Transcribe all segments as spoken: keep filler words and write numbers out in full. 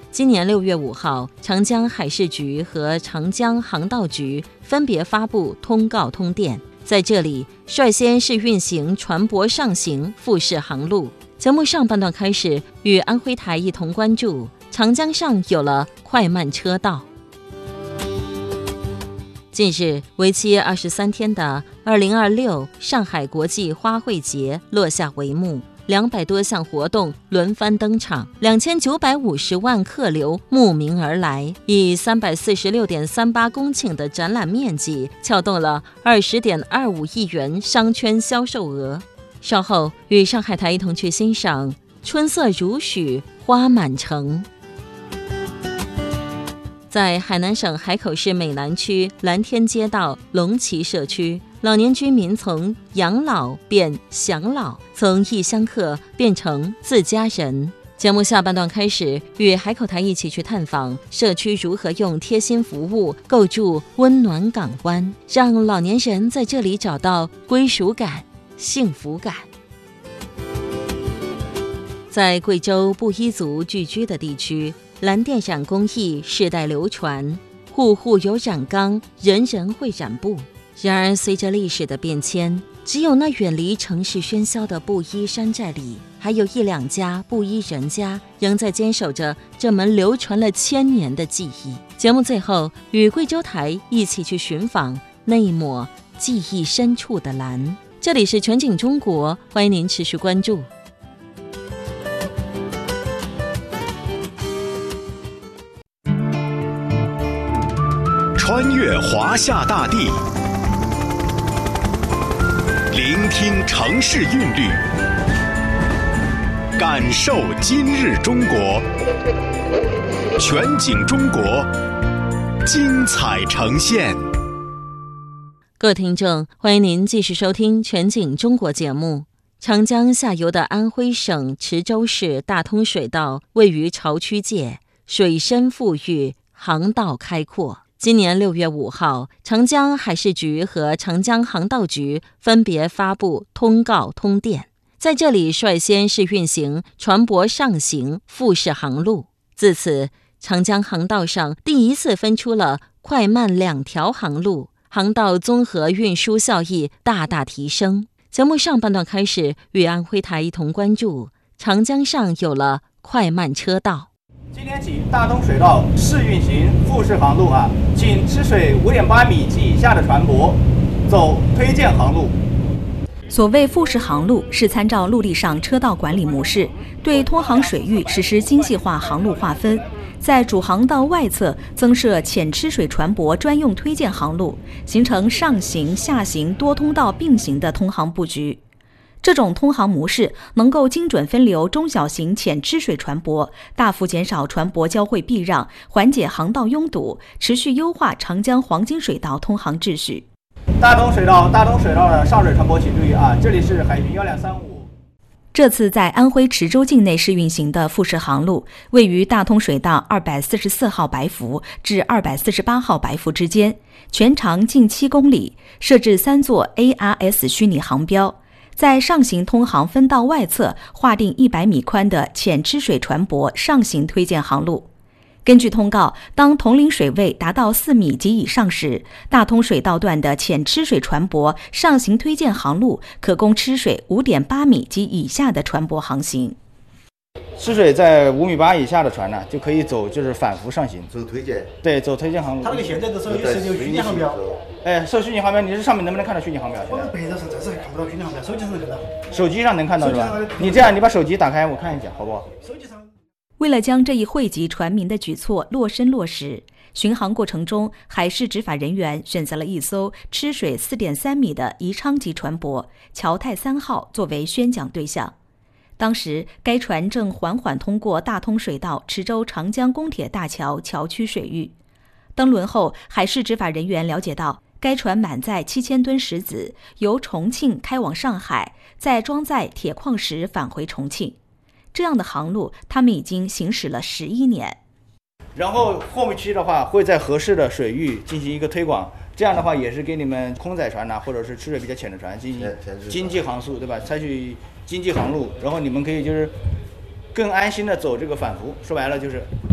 今年六月五号，长江海事局和长江航道局分别发布通告通电，在这里率先试运行船舶上行复式航路。节目上半段开始，与安徽台一同关注长江上有了快慢车道。近日，为期二十三天的二零二六上海国际花卉节落下帷幕。两百多项活动轮番登场，两千九百五十万客流慕名而来，以三百四十六点三八公顷的展览面积，撬动了二十点二五亿元商圈销售额。稍后与上海台一同去欣赏春色如许，花满城。在海南省海口市美南区蓝天街道龙旗社区，老年居民从养老变享老，从异乡客变成自家人。节目下半段开始，与海口台一起去探访社区如何用贴心服务构筑温暖港湾，让老年人在这里找到归属感、幸福感。在贵州布依族聚居的地区，蓝电染工艺世代流传，户户有染缸，人人会染布。然而随着历史的变迁，只有那远离城市喧嚣的布依山寨里，还有一两家布依人家仍在坚守着这门流传了千年的技艺。节目最后与贵州台一起去寻访那一抹记忆深处的蓝。这里是全景中国，欢迎您持续关注。 穿越华夏大地，聆听城市韵律，感受今日中国。全景中国，精彩呈现。 各位听众，欢迎您继续收听全景中国节目。长江下游的安徽省池州市大通水道位于潮区界，水深富裕，航道开阔。今年六月五号，长江海事局和长江航道局分别发布通告通电，在这里率先试运行船舶上行复式航路。自此，长江航道上第一次分出了快慢两条航路，航道综合运输效益大大提升。节目上半段开始，与安徽台一同关注长江上有了快慢车道。 今天起，大通水道试运行复式航路啊，仅吃水五点八米及以下的船舶走推荐航路。 所谓复式航路，是参照陆地上车道管理模式，对通航水域实施精细化航路划分，在主航道外侧增设浅吃水船舶专用推荐航路，形成上行、下行多通道并行的通航布局。这种通航模式能够精准分流中小型浅吃水船舶，大幅减少船舶交汇避让，缓解航道拥堵，持续优化长江黄金水道通航秩序。 大通水道，大通水道的上水船舶请注意啊，这里是海巡幺两三五。 这次在安徽池州境内试运行的复式航路，位于大通水道二百四十四号白浮至二百四十八号白浮之间，全长近七公里，设置三座 A R S 虚拟航标。在上行通航分道外侧划定一百米宽的浅吃水船舶上行推荐航路。根据通告，当统领水位达到四米及以上时，大通水道段的浅吃水船舶上行推荐航路可供吃水五点八米及以下的船舶航行。 吃水在五米八以下的船呢，就可以走就是反浮上行， 走推荐。 对，走推荐航路。 它这个现在的时候也是有虚拟航标。 哎，设虚拟航标，你这上面能不能看到虚拟航标？ 我们白纸上暂时还看不到虚拟航标，手机上能看到。 手机上能看到是吧？你这样，你把手机打开，我看一下，好不好？ 手机上。 为了将这一惠及船民的举措落身落实，巡航过程中，海事执法人员选择了一艘吃水 四点三米的宜昌级船舶“侨泰三号”作为宣讲对象。当时，该船正缓缓通过大通水道池州长江公铁大桥桥区水域。登轮后，海事执法人员了解到，该船满载七千吨石子，由重庆开往上海，再装载铁矿石返回重庆。这样的航路，他们已经行驶了十一年。 然后后期的话，会在合适的水域进行一个推广，这样的话也是给你们空载船呐、啊，或者是吃水比较浅的船进行经济航速，对吧？采取经济航路，然后你们可以就是更安心的走这个反浮。说白了就是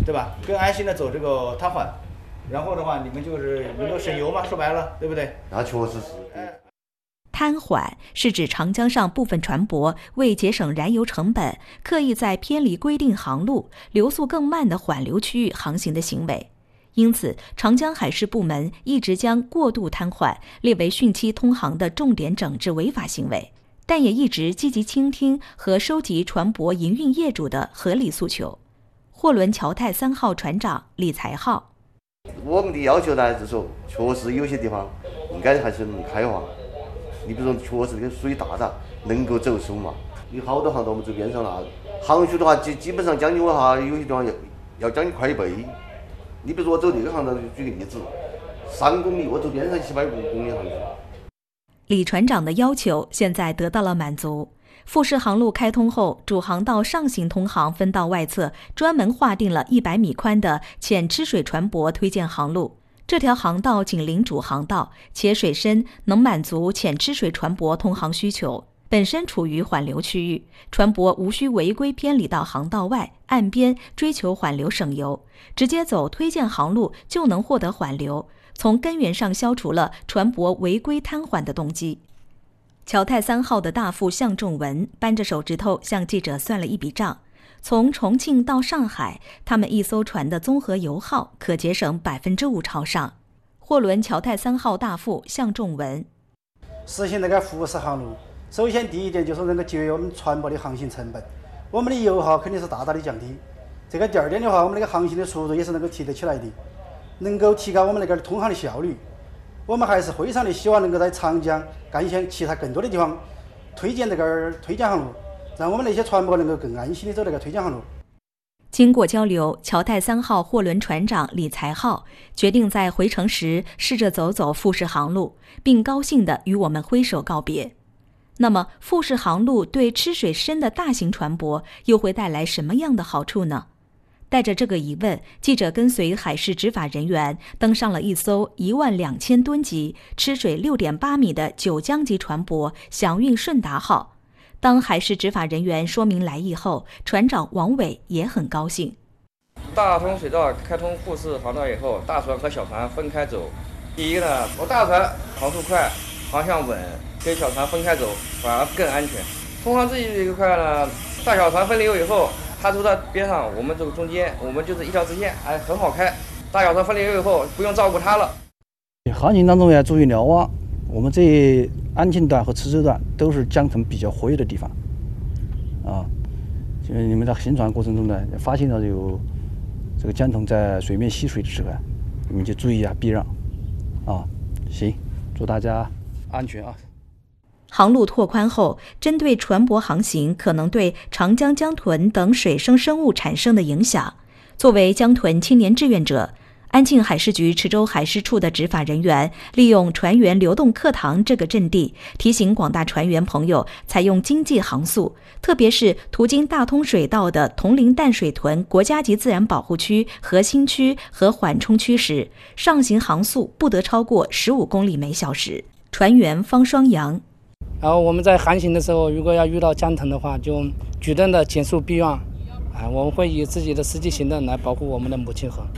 对吧？更安心的走这个瘫痪，然后的话，你们就是能够省油嘛，说白了，对不对？ 那确实是。 瘫痪是指长江上部分船舶为节省燃油成本，刻意在偏离规定航路、流速更慢的缓流区域航行的行为。因此，长江海事部门一直将过度瘫痪列为汛期通航的重点整治违法行为，但也一直积极倾听和收集船舶营运业主的合理诉求。货轮侨泰三号船长李才浩： 我们的要求呢，就是说，确实有些地方应该还是能开放。你比如说，确实这个水大大，能够走收嘛。有好多航到我们这边上了，航速的话，基基本上将近我哈，有些地方要要将近快一倍。你比如说我走这个航道，举个例子，三公里，我走边上七百公里航速。 李船长的要求现在得到了满足。富士航路开通后，主航道上行通航分道外侧专门划定了一百米宽的浅吃水船舶推荐航路。这条航道紧邻主航道，且水深能满足浅吃水船舶通航需求，本身处于缓流区域，船舶无需违规偏离到航道外岸边追求缓流省油，直接走推荐航路就能获得缓流，从根源上消除了船舶违规瘫痪的动机。侨泰三号的大副向仲文扳着手指头向记者算了一笔账，从重庆到上海，他们一艘船的综合油耗可节省百分之五朝上。货轮侨泰三号大副向仲文： 实行那个富士航路，首先第一点就是能够节约我们船舶的航行成本，我们的油耗肯定是大大的降低。这个第二点的话，我们那个航行的速度也是能够提得起来的，能够提高我们那个通航的效率。我们还是非常的希望能够在长江、赣县其他更多的地方推荐这个推荐航路，让我们那些船舶能够更安心的走那个推荐航路。 经过交流，侨泰三号货轮船长李才浩决定在回程时试着走走富士航路，并高兴地与我们挥手告别。那么，富士航路对吃水深的大型船舶又会带来什么样的好处呢？带着这个疑问，记者跟随海事执法人员登上了一艘一万两千吨级、吃水六点八米的九江级船舶“祥运顺达号”。当海事执法人员说明来意后，船长王伟也很高兴。 大通水道开通富士航道以后，大船和小船分开走。第一呢，我大船航速快，航向稳，跟小船分开走反而更安全。通航这一块呢，大小船分流以后，它走到边上，我们这个中间，我们就是一条直线，哎，很好开。大小船分流以后，不用照顾它了。 航行当中要注意瞭望，我们这安庆段和池州段都是江层比较活跃的地方，啊，就是你们在行船过程中呢，发现到有这个江豚在水面吸水的时候，你们就注意啊，避让，啊，行，祝大家安全啊。 航路拓宽后，针对船舶航行可能对长江江豚等水生生物产生的影响，作为江豚青年志愿者，安庆海事局池州海事处的执法人员利用船员流动课堂这个阵地，提醒广大船员朋友采用经济航速，特别是途经大通水道的铜陵淡水屯国家级自然保护区核心区和缓冲区时，上行航速不得超过十五公里每小时。船员方双阳。 然后我们在航行的时候，如果要遇到江豚的话，就主动的减速避让，啊，我们会以自己的实际行动来保护我们的母亲河。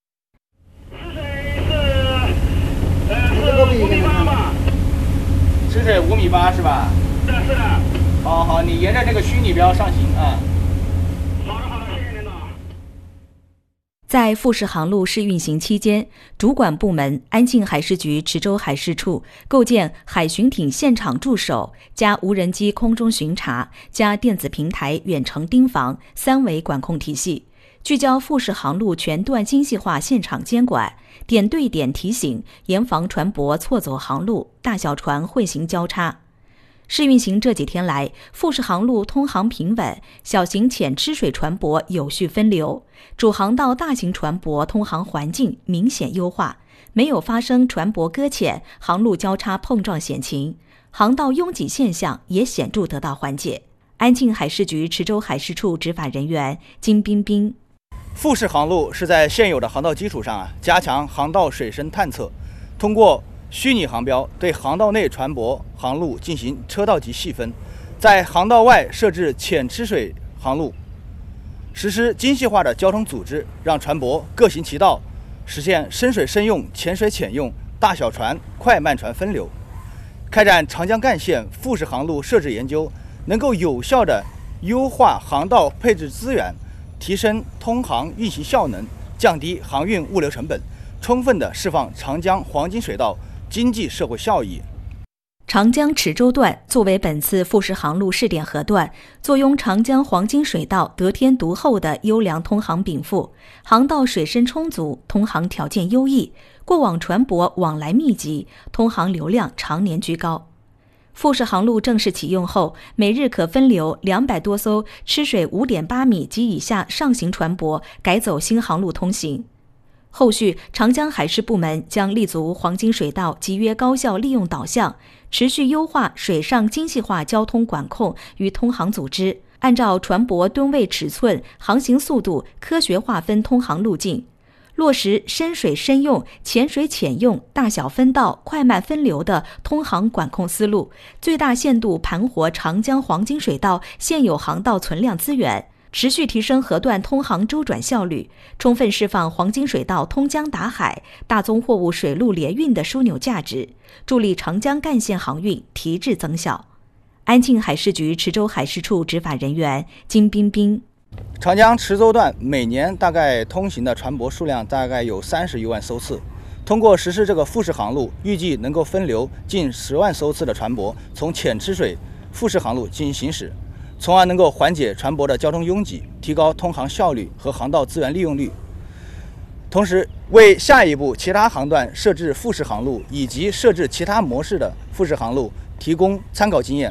五米八吧，吃水五米八是吧？是的，是的。好好，你沿着这个虚拟标上行啊。好的，好的，谢谢领导。 在富士航路试运行期间，主管部门安庆海事局池州海事处构建海巡艇现场驻守加无人机空中巡查加电子平台远程盯防三维管控体系，聚焦富士航路全段精细化现场监管，点对点提醒，严防船舶错走航路、大小船混行交叉。试运行这几天来，富士航路通航平稳，小型浅吃水船舶有序分流，主航道大型船舶通航环境明显优化，没有发生船舶搁浅、航路交叉碰撞险情，航道拥挤现象也显著得到缓解。安庆海事局池州海事处执法人员金彬彬。 富士航路是在现有的航道基础上啊，加强航道水深探测，通过虚拟航标对航道内船舶航路进行车道级细分，在航道外设置浅吃水航路， 实施精细化的交通组织，让船舶各行其道，实现深水深用、浅水浅用、大小船、快慢船分流。开展长江干线复式航路设置研究，能够有效地优化航道配置资源，提升通航运行效能，降低航运物流成本，充分地释放长江黄金水道经济社会效益。 长江池州段作为本次复式航路试点河段，坐拥长江黄金水道得天独厚的优良通航禀赋，航道水深充足，通航条件优异，过往船舶往来密集，通航流量常年居高。复式航路正式启用后，每日可分流两百多艘吃水 五点八米及以下上行船舶改走新航路通行。后续，长江海事部门将立足黄金水道集约高效利用导向，持续优化水上精细化交通管控与通航组织，按照船舶吨位尺寸、航行速度科学划分通航路径，落实深水深用、浅水浅用、大小分道、快慢分流的通航管控思路，最大限度盘活长江黄金水道现有航道存量资源，持续提升河段通航周转效率，充分释放黄金水道通江达海、大宗货物水陆联运的枢纽价值，助力长江干线航运提质增效。安庆海事局池州海事处执法人员金彬彬。 长江池州段每年大概通行的船舶数量大概有三十余万艘次，通过实施这个复式航路，预计能够分流近十万艘次的船舶从浅吃水复式航路进行行驶，从而能够缓解船舶的交通拥挤，提高通航效率和航道资源利用率，同时为下一步其他航段设置复式航路以及设置其他模式的复式航路提供参考经验。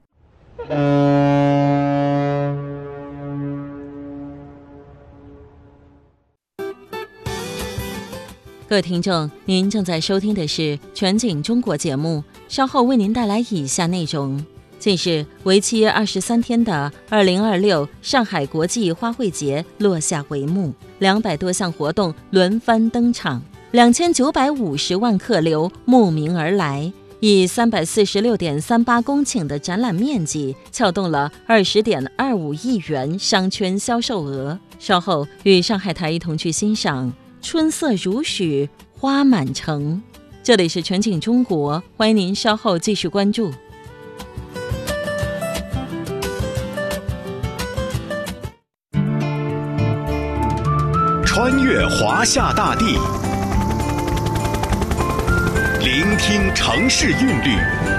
各位听众，您正在收听的是全景中国节目，稍后为您带来以下内容。近日，为期二十三天的二零二六上海国际花卉节落下帷幕，两百多项活动轮番登场，两千九百五十万客流慕名而来，以三百四十六点三八公顷的展览面积，撬动了二十点二五亿元商圈销售额。稍后与上海台一同去欣赏春色如许，花满城。这里是全景中国，欢迎您稍后继续关注。 穿越华夏大地，聆听城市韵律，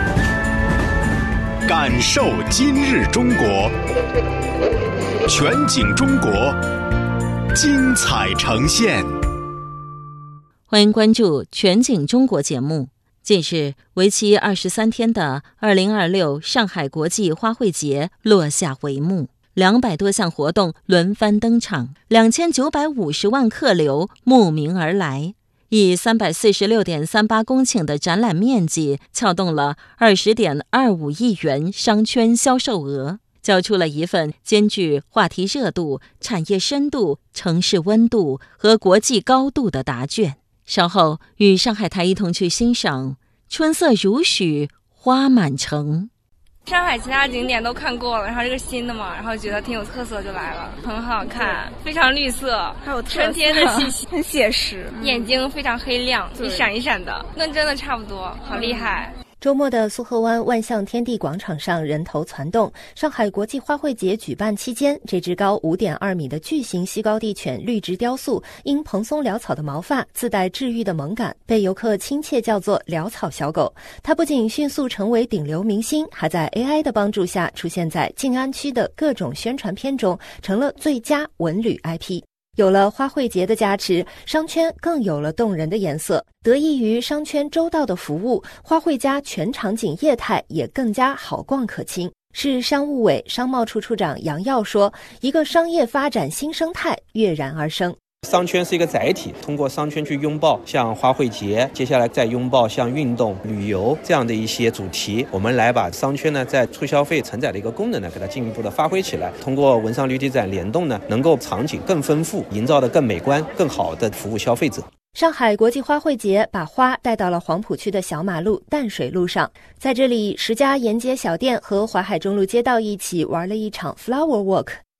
感受今日中国。全景中国，精彩呈现。 欢迎关注全景中国节目。近日，为期二十三天的二零二六上海国际花卉节落下帷幕，两百多项活动轮番登场，两千九百五十万客流慕名而来，以三百四十六点三八公顷的展览面积，撬动了二十点二五亿元商圈销售额，交出了一份兼具话题热度、产业深度、城市温度和国际高度的答卷。稍后与上海台一同去欣赏春色如许，花满城。 上海其他景点都看过了，然后这个新的嘛，然后觉得挺有特色就来了，很好看，非常绿色，还有春天的气息，很写实，眼睛非常黑亮，一闪一闪的，跟真的差不多，好厉害。 周末的苏河湾万象天地广场上人头攒动。上海国际花卉节举办期间，这只高 五点二米的巨型西高地犬绿植雕塑，因蓬松潦草的毛发自带治愈的萌感，被游客亲切叫做潦草小狗。它不仅迅速成为顶流明星，还在 A I 的帮助下出现在静安区的各种宣传片中，成了最佳文旅 I P。有了花卉节的加持，商圈更有了动人的颜色。得益于商圈周到的服务，花卉家全场景业态也更加好逛可亲。市商务委商贸处处长杨耀说，一个商业发展新生态跃然而生。 商圈是一个载体，通过商圈去拥抱像花卉节，接下来再拥抱像运动、旅游这样的一些主题，我们来把商圈呢在促消费承载的一个功能呢给它进一步的发挥起来。通过文商旅体展联动呢，能够场景更丰富，营造的更美观，更好的服务消费者。 上海国际花卉节把花带到了黄浦区的小马路淡水路上，在这里十家沿街小店和淮海中路街道一起玩了一场 Flower Walk。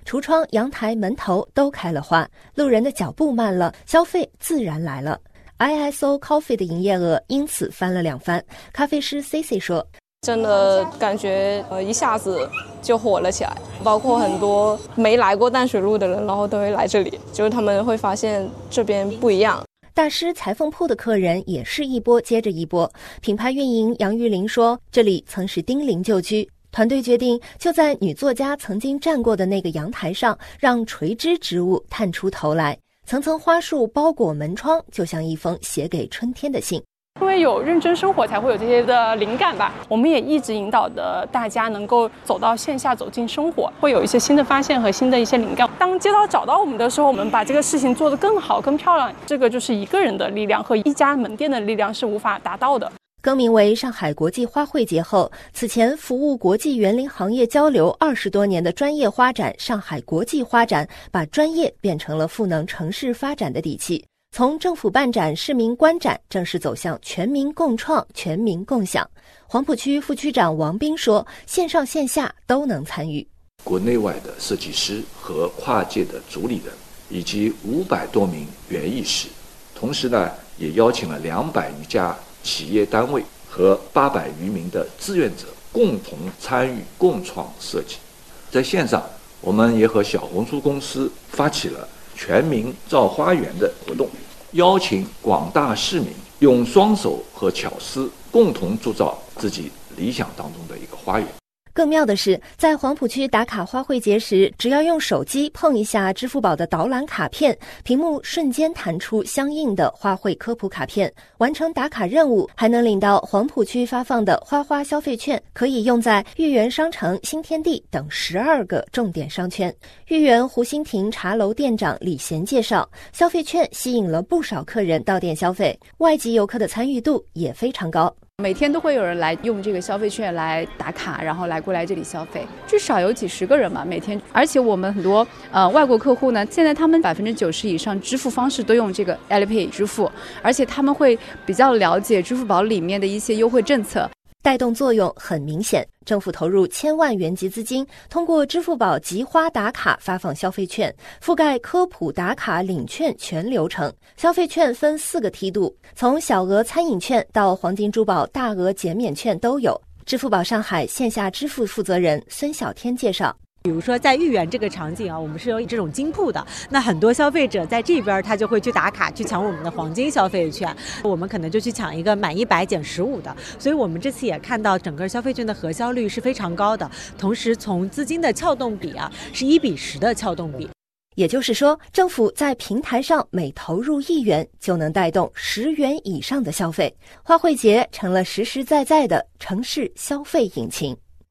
橱窗、阳台、门头都开了花，路人的脚步慢了，消费自然来了。I S O Coffee 的营业额因此翻了两番。咖啡师 C C 说， 真的感觉呃一下子就火了起来，包括很多没来过淡水路的人，然后都会来这里，就是他们会发现这边不一样。 大师裁缝铺的客人也是一波接着一波。品牌运营杨玉玲说，这里曾是丁零旧居，团队决定就在女作家曾经站过的那个阳台上，让垂枝植物探出头来，层层花束包裹门窗，就像一封写给春天的信。 因为有认真生活，才会有这些的灵感吧。我们也一直引导的大家能够走到线下，走进生活，会有一些新的发现和新的一些灵感。当街道找到我们的时候，我们把这个事情做得更好、更漂亮。这个就是一个人的力量和一家门店的力量是无法达到的。 更名为上海国际花卉节后，此前服务国际园林行业交流二十多年的专业花展上海国际花展，把专业变成了赋能城市发展的底气。从政府办展、市民观展，正式走向全民共创、全民共享。黄浦区副区长王斌说，线上线下都能参与。 国内外的设计师和跨界的主理人，以及五百多名园艺师，同时呢，也邀请了两百余家企业单位和八百余名的志愿者共同参与共创设计。在线上，我们也和小红书公司发起了全民造花园的活动，邀请广大市民用双手和巧思共同铸造自己理想当中的一个花园。 更妙的是，在黄浦区打卡花卉节时，只要用手机碰一下支付宝的导览卡片，屏幕瞬间弹出相应的花卉科普卡片，完成打卡任务，还能领到黄浦区发放的花花消费券，可以用在豫园商城、新天地等十二个重点商圈。豫园湖心亭茶楼店长李贤介绍，消费券吸引了不少客人到店消费，外籍游客的参与度也非常高。 每天都会有人来用这个消费券来打卡，然后来过来这里消费，至少有几十个人嘛每天。而且我们很多呃外国客户呢，现在他们百分之九十以上支付方式都用这个 Alipay 支付，而且他们会比较了解支付宝里面的一些优惠政策。 带动作用很明显，政府投入千万元集资金，通过支付宝集花打卡发放消费券，覆盖科普打卡领券全流程。消费券分四个梯度，从小额餐饮券到黄金珠宝大额减免券都有。支付宝上海线下支付负责人孙小天介绍， 比如说在豫园这个场景啊，我们是有这种金铺的，那很多消费者在这边他就会去打卡，去抢我们的黄金消费券，我们可能就去抢一个满一百减十五的，所以我们这次也看到整个消费券的核销率是非常高的，同时从资金的撬动比啊是一比十的撬动比。 也就是说，政府在平台上每投入一元，就能带动十元以上的消费。花卉节成了实实在在的城市消费引擎。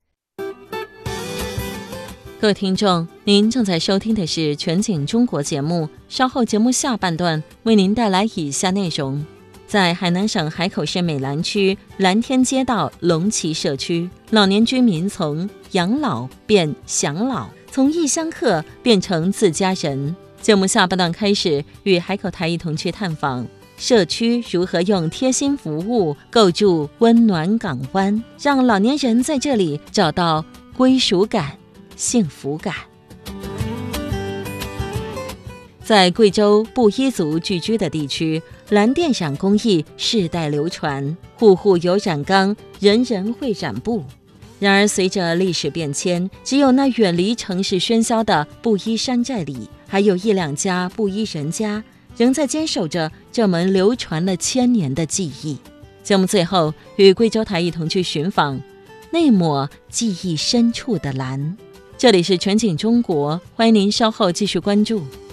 各位听众，您正在收听的是全景中国节目，稍后节目下半段为您带来以下内容。在海南省海口市美兰区蓝天街道龙旗社区，老年居民从养老变享老，从异乡客变成自家人。节目下半段开始，与海口台一同去探访社区如何用贴心服务构筑温暖港湾，让老年人在这里找到归属感、幸福感。在贵州布依族聚居的地区，蓝电染工艺世代流传，户户有染缸，人人会染布。然而随着历史变迁，只有那远离城市喧嚣的布依山寨里，还有一两家布依人家仍在坚守着这门流传了千年的技艺。节目最后与贵州台一同去寻访那抹记忆深处的蓝。这里是全景中国，欢迎您稍后继续关注。